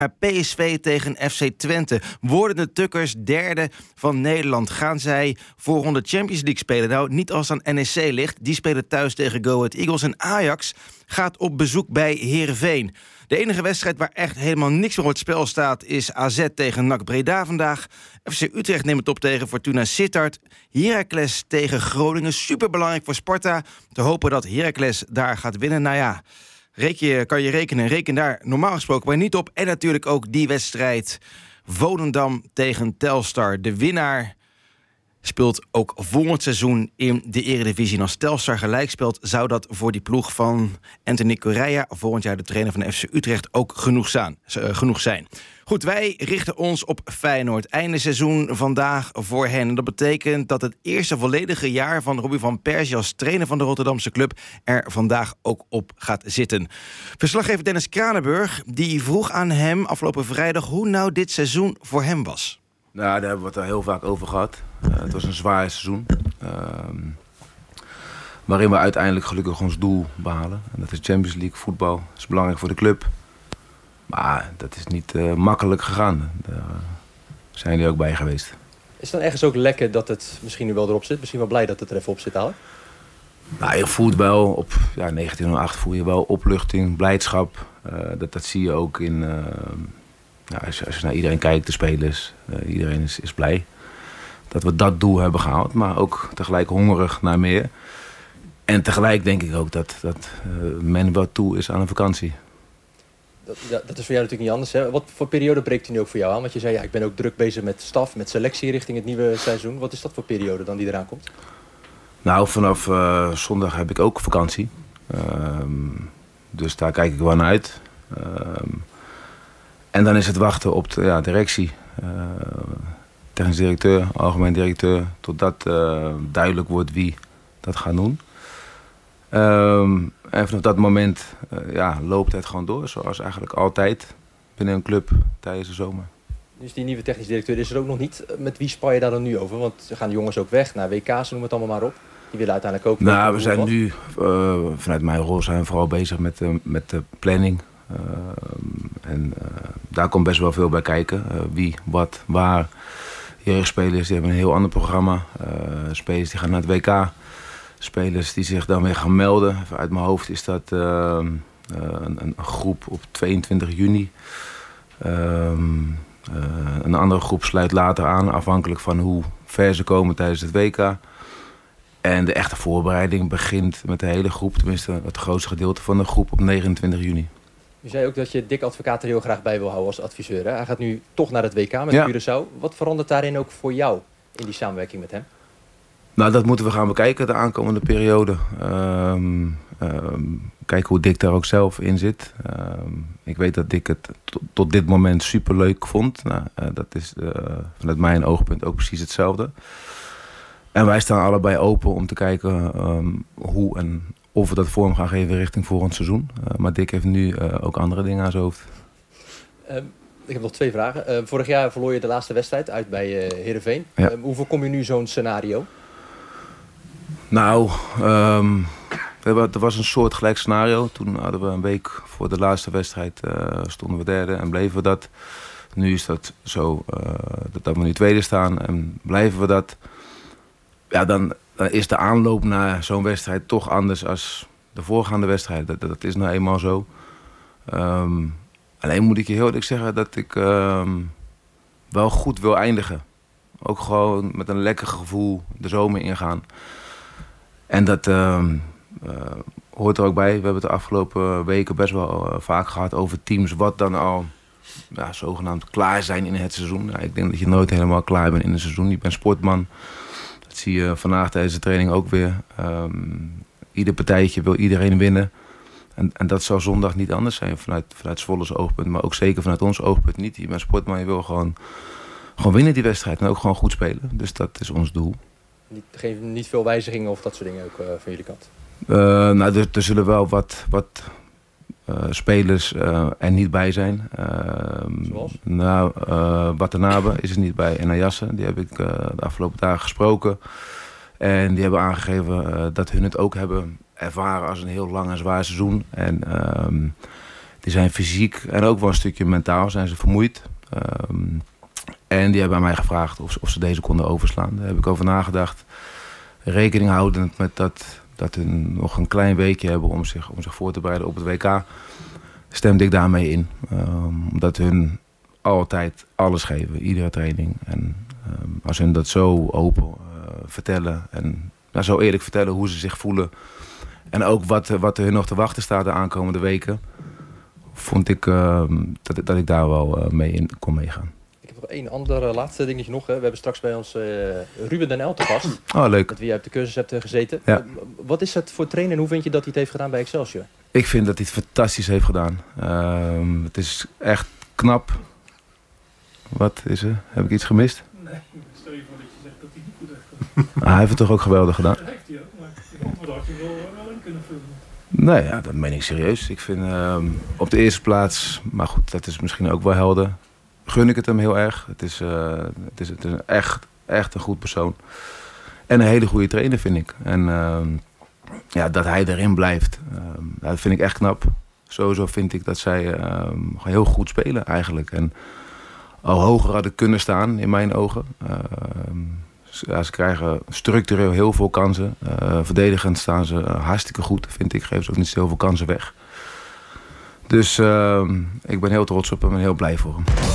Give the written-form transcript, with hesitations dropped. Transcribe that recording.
PSV tegen FC Twente. Worden de Tukkers derde van Nederland? Gaan zij voorronde Champions League spelen? Nou, niet als het aan NEC ligt. Die spelen thuis tegen Go Ahead Eagles. En Ajax gaat op bezoek bij Heerenveen. De enige wedstrijd waar echt helemaal niks meer op het spel staat is AZ tegen NAC Breda vandaag. FC Utrecht neemt het op tegen Fortuna Sittard. Heracles tegen Groningen. Superbelangrijk voor Sparta. Te hopen dat Heracles daar gaat winnen. Nou ja, kan je rekenen. Reken daar normaal gesproken maar niet op. En natuurlijk ook die wedstrijd Volendam tegen Telstar. De winnaar speelt ook volgend seizoen in de Eredivisie. En als Telstar gelijk speelt, zou dat voor die ploeg van Anthony Correa, volgend jaar de trainer van de FC Utrecht, ook genoeg zijn. Goed, wij richten ons op Feyenoord. Einde seizoen vandaag voor hen. En dat betekent dat het eerste volledige jaar van Robby van Persie als trainer van de Rotterdamse club er vandaag ook op gaat zitten. Verslaggever Dennis Kranenburg die vroeg aan hem afgelopen vrijdag hoe nou dit seizoen voor hem was. Nou, daar hebben we het al heel vaak over gehad. Het was een zwaar seizoen. Waarin we uiteindelijk gelukkig ons doel behalen. En dat is Champions League voetbal. Dat is belangrijk voor de club. Maar dat is niet makkelijk gegaan. Daar zijn jullie ook bij geweest. Is het dan ergens ook lekker dat het misschien nu wel erop zit? Misschien wel blij dat het er even op zit, Alec? Nou, je voelt wel op 1908 voel je wel opluchting, blijdschap. Dat zie je ook in... als je naar iedereen kijkt, de spelers, iedereen is blij dat we dat doel hebben gehaald. Maar ook tegelijk hongerig naar meer. En tegelijk denk ik ook dat men wel toe is aan een vakantie. Dat is voor jou natuurlijk niet anders, hè? Wat voor periode breekt u nu ook voor jou aan? Want je zei, ik ben ook druk bezig met staf, met selectie richting het nieuwe seizoen. Wat is dat voor periode dan die eraan komt? Nou, vanaf zondag heb ik ook vakantie. Dus daar kijk ik wel naar uit. En dan is het wachten op de directie, technisch directeur, algemeen directeur, totdat duidelijk wordt wie dat gaat doen. En vanaf dat moment loopt het gewoon door, zoals eigenlijk altijd binnen een club tijdens de zomer. Dus die nieuwe technisch directeur is er ook nog niet. Met wie spar je daar dan nu over? Want er gaan de jongens ook weg naar WK's, noem het allemaal maar op. Die willen uiteindelijk ook... Nou, we zijn nu, vanuit mijn rol zijn we vooral bezig met de planning. Daar komt best wel veel bij kijken. Wie, wat, waar. Jeugdspelers die hebben een heel ander programma. Spelers die gaan naar het WK. Spelers die zich dan weer gaan melden. Even uit mijn hoofd is dat een groep op 22 juni. Een andere groep sluit later aan, afhankelijk van hoe ver ze komen tijdens het WK. En de echte voorbereiding begint met de hele groep, tenminste het grootste gedeelte van de groep, op 29 juni. U zei ook dat je Dick Advocaat er heel graag bij wil houden als adviseur. Hè? Hij gaat nu toch naar het WK met Curaçao. Wat verandert daarin ook voor jou in die samenwerking met hem? Nou, dat moeten we gaan bekijken de aankomende periode. Kijken hoe Dick daar ook zelf in zit. Ik weet dat Dick het tot dit moment superleuk vond. Nou, dat is vanuit mijn oogpunt ook precies hetzelfde. En wij staan allebei open om te kijken hoe en of we dat vorm gaan geven richting volgend seizoen. Maar Dick heeft nu ook andere dingen aan zijn hoofd. Ik heb nog 2 vragen. Vorig jaar verloor je de laatste wedstrijd uit bij Heerenveen. Ja. Hoe voorkom je nu zo'n scenario? Nou, er was een soortgelijk scenario. Toen hadden we een week voor de laatste wedstrijd stonden we derde en bleven we dat. Nu is dat zo dat we nu tweede staan en blijven we dat. Ja, dan is de aanloop naar zo'n wedstrijd toch anders als de voorgaande wedstrijd. Dat is nou eenmaal zo. Alleen moet ik je heel eerlijk zeggen dat ik wel goed wil eindigen. Ook gewoon met een lekker gevoel de zomer ingaan. En dat hoort er ook bij. We hebben het de afgelopen weken best wel vaak gehad over teams wat dan al zogenaamd klaar zijn in het seizoen. Nou, ik denk dat je nooit helemaal klaar bent in een seizoen. Je bent sportman. Dat zie je vandaag tijdens de training ook weer. Ieder partijtje wil iedereen winnen. En dat zou zondag niet anders zijn vanuit Zwole's oogpunt. Maar ook zeker vanuit ons oogpunt niet. Je bent sportman, je wil gewoon winnen die wedstrijd. En ook gewoon goed spelen. Dus dat is ons doel. Niet veel wijzigingen of dat soort dingen ook van jullie kant? Er zullen wel wat spelers er niet bij zijn. Zoals? Watanabe is er niet bij. En Ayasse, die heb ik de afgelopen dagen gesproken. En die hebben aangegeven dat hun het ook hebben ervaren als een heel lang en zwaar seizoen. En Die zijn fysiek en ook wel een stukje mentaal zijn ze vermoeid. En die hebben aan mij gevraagd of ze deze konden overslaan. Daar heb ik over nagedacht. Rekening houdend met dat we nog een klein weekje hebben om zich voor te bereiden op het WK. Stemde ik daarmee in. Omdat hun altijd alles geven, iedere training. En als hun dat zo open vertellen en zo eerlijk vertellen hoe ze zich voelen. En ook wat er hun nog te wachten staat de aankomende weken. Vond ik dat ik daar wel mee in kon meegaan. Ik heb nog één ander laatste dingetje nog. Hè. We hebben straks bij ons Ruben Den Uyl te gast. Oh, leuk. Met wie jij op de cursus hebt gezeten. Ja. Wat is het voor trainer en hoe vind je dat hij het heeft gedaan bij Excelsior? Ik vind dat hij het fantastisch heeft gedaan. Het is echt knap. Wat is er? Heb ik iets gemist? Nee, stel je voor dat je zegt dat hij niet goed heeft gedaan. Hij heeft het toch ook geweldig gedaan? Dat heeft hij ook, maar die antwoord had je wel in kunnen vullen. Nee, ja, dat meen ik serieus. Ik vind op de eerste plaats, maar goed, dat is misschien ook wel helder. Gun ik het hem heel erg. Het is echt een goed persoon. En een hele goede trainer, vind ik. En dat hij erin blijft, dat vind ik echt knap. Sowieso vind ik dat zij heel goed spelen eigenlijk. En al hoger hadden kunnen staan, in mijn ogen. Ze krijgen structureel heel veel kansen. Verdedigend staan ze hartstikke goed, vind ik. Geven ze ook niet zoveel kansen weg. Dus ik ben heel trots op hem en heel blij voor hem.